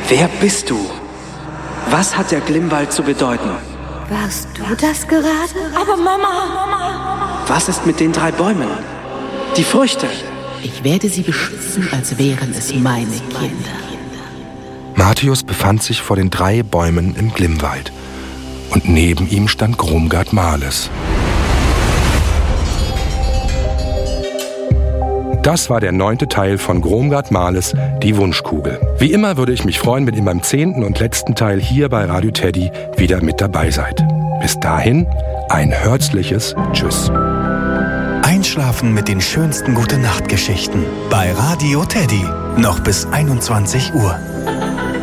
Wer bist du? Was hat der Glimwald zu bedeuten? Warst du das gerade? Aber Mama! Was ist mit den 3 Bäumen? Die Früchte? Ich werde sie beschützen, als wären es meine Kinder. Matthäus befand sich vor den 3 Bäumen im Glimwald. Und neben ihm stand Gromgard Marles. Das war der 9. Teil von Gromgard Marles, Die Wunschkugel. Wie immer würde ich mich freuen, wenn ihr beim 10. und letzten Teil hier bei Radio Teddy wieder mit dabei seid. Bis dahin, ein herzliches Tschüss. Einschlafen mit den schönsten Gute-Nacht-Geschichten bei Radio Teddy. Noch bis 21 Uhr.